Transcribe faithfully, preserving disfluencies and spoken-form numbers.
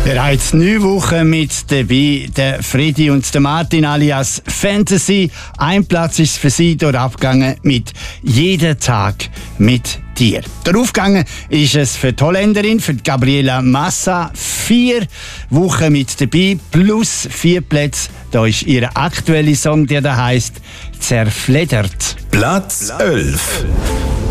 Bereits neun Wochen mit dabei, der Freddy und der Martin alias Fantasy. Ein Platz ist für sie dort abgegangen mit «Jeden Tag mit dir». Darauf gegangen ist es für die Holländerin, für Gabriela Massa. Vier Wochen mit dabei, plus vier Plätze. Da ist ihr aktueller Song, der da heisst «Zerfleddert». Platz elf.